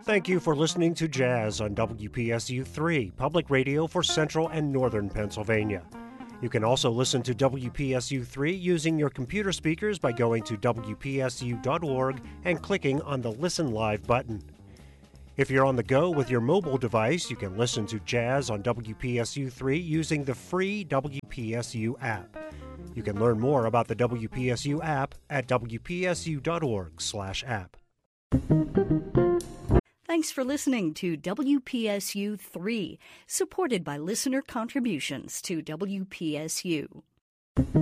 Thank you for listening to Jazz on WPSU 3, public radio for Central and Northern Pennsylvania. You can also listen to WPSU 3 using your computer speakers by going to WPSU.org and clicking on the Listen Live button. If you're on the go with your mobile device, you can listen to Jazz on WPSU 3 using the free WPSU app. You can learn more about the WPSU app at WPSU.org/app. Thanks for listening to WPSU 3, supported by listener contributions to WPSU.